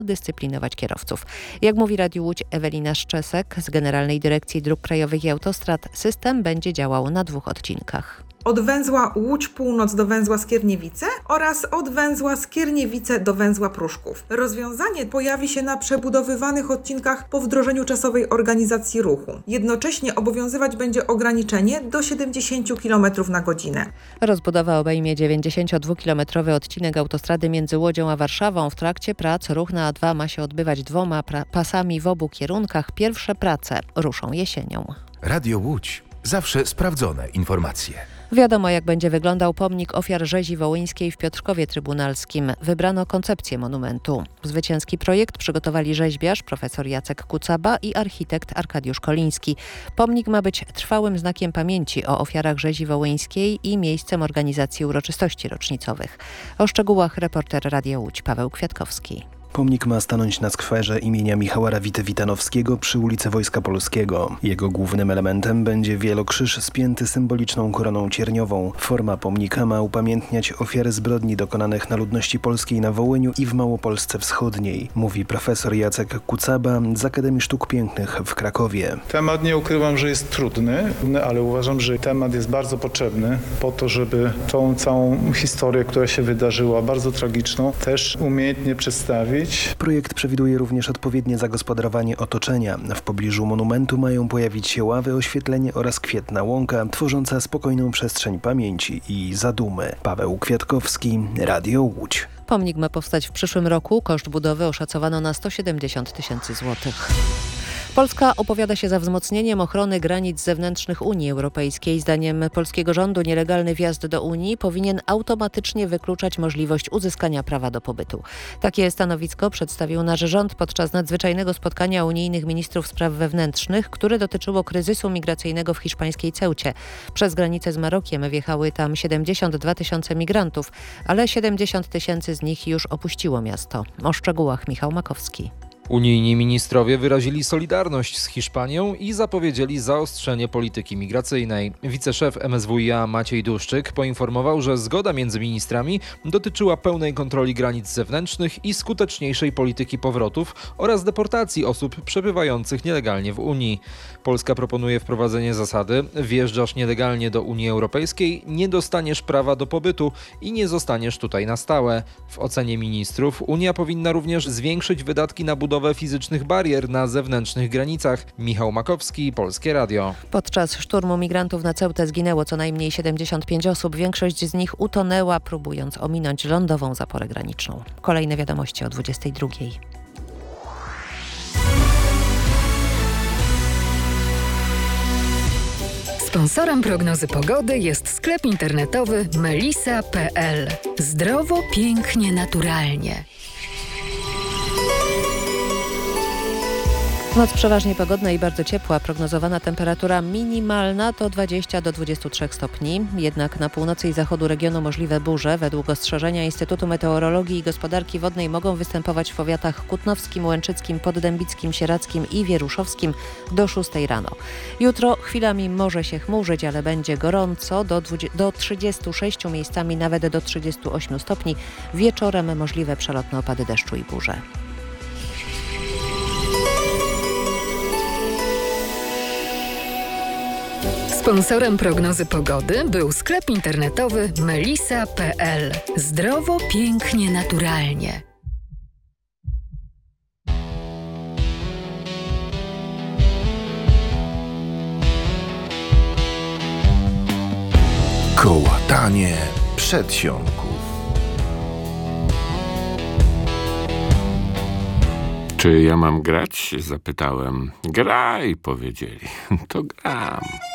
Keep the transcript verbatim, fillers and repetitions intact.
dyscyplinować kierowców. Jak mówi Radiu Łódź Ewelina Szczesek z Generalnej Dyrekcji Dróg Krajowych i Autostrad, system będzie działał na dwóch odcinkach. Od węzła Łódź Północ do węzła Skierniewice oraz od węzła Skierniewice do węzła Pruszków. Rozwiązanie pojawi się na przebudowywanych odcinkach po wdrożeniu czasowej organizacji ruchu. Jednocześnie obowiązywać będzie ograniczenie do siedemdziesiąt kilometrów na godzinę. Rozbudowa obejmie dziewięćdziesięciodwukilometrowy odcinek autostrady między Łodzią a Warszawą. W trakcie prac ruch na A dwa ma się odbywać dwoma pra- pasami w obu kierunkach. Pierwsze prace ruszą jesienią. Radio Łódź. Zawsze sprawdzone informacje. Wiadomo, jak będzie wyglądał pomnik ofiar rzezi wołyńskiej w Piotrkowie Trybunalskim. Wybrano koncepcję monumentu. Zwycięski projekt przygotowali rzeźbiarz profesor Jacek Kucaba i architekt Arkadiusz Koliński. Pomnik ma być trwałym znakiem pamięci o ofiarach rzezi wołyńskiej i miejscem organizacji uroczystości rocznicowych. O szczegółach reporter Radia Łódź Paweł Kwiatkowski. Pomnik ma stanąć na skwerze imienia Michała Rawity-Witanowskiego przy ulicy Wojska Polskiego. Jego głównym elementem będzie wielokrzyż spięty symboliczną koroną cierniową. Forma pomnika ma upamiętniać ofiary zbrodni dokonanych na ludności polskiej na Wołyniu i w Małopolsce Wschodniej, mówi profesor Jacek Kucaba z Akademii Sztuk Pięknych w Krakowie. Temat, nie ukrywam, że jest trudny, ale uważam, że temat jest bardzo potrzebny po to, żeby tą całą historię, która się wydarzyła, bardzo tragiczną, też umiejętnie przedstawić. Projekt przewiduje również odpowiednie zagospodarowanie otoczenia. W pobliżu monumentu mają pojawić się ławy, oświetlenie oraz kwietna łąka, tworząca spokojną przestrzeń pamięci i zadumy. Paweł Kwiatkowski, Radio Łódź. Pomnik ma powstać w przyszłym roku. Koszt budowy oszacowano na sto siedemdziesiąt tysięcy złotych. Polska opowiada się za wzmocnieniem ochrony granic zewnętrznych Unii Europejskiej. Zdaniem polskiego rządu nielegalny wjazd do Unii powinien automatycznie wykluczać możliwość uzyskania prawa do pobytu. Takie stanowisko przedstawił nasz rząd podczas nadzwyczajnego spotkania unijnych ministrów spraw wewnętrznych, które dotyczyło kryzysu migracyjnego w hiszpańskiej Ceucie. Przez granicę z Marokiem wjechały tam siedemdziesiąt dwa tysiące migrantów, ale siedemdziesiąt tysięcy z nich już opuściło miasto. O szczegółach Michał Makowski. Unijni ministrowie wyrazili solidarność z Hiszpanią i zapowiedzieli zaostrzenie polityki migracyjnej. Wiceszef M S W i A Maciej Duszczyk poinformował, że zgoda między ministrami dotyczyła pełnej kontroli granic zewnętrznych i skuteczniejszej polityki powrotów oraz deportacji osób przebywających nielegalnie w Unii. Polska proponuje wprowadzenie zasady: wjeżdżasz nielegalnie do Unii Europejskiej, nie dostaniesz prawa do pobytu i nie zostaniesz tutaj na stałe. W ocenie ministrów Unia powinna również zwiększyć wydatki na budowę fizycznych barier na zewnętrznych granicach. Michał Makowski, Polskie Radio. Podczas szturmu migrantów na Ceutę zginęło co najmniej siedemdziesiąt pięć osób. Większość z nich utonęła, próbując ominąć lądową zaporę graniczną. Kolejne wiadomości o dwudziestej drugiej. Sponsorem prognozy pogody jest sklep internetowy melisa kropka p l. Zdrowo, pięknie, naturalnie. Noc przeważnie pogodna i bardzo ciepła. Prognozowana temperatura minimalna to dwadzieścia do dwudziestu trzech stopni. Jednak na północy i zachodu regionu możliwe burze. Według ostrzeżenia Instytutu Meteorologii i Gospodarki Wodnej mogą występować w powiatach kutnowskim, łęczyckim, poddębickim, sieradzkim i wieruszowskim do szóstej rano. Jutro chwilami może się chmurzyć, ale będzie gorąco do, do trzydziestu sześciu, miejscami nawet do trzydziestu ośmiu stopni. Wieczorem możliwe przelotne opady deszczu i burze. Sponsorem prognozy pogody był sklep internetowy melisa kropka p l. Zdrowo, pięknie, naturalnie. Kołatanie przedsionków. Czy ja mam grać? Zapytałem. Graj, powiedzieli. To gram.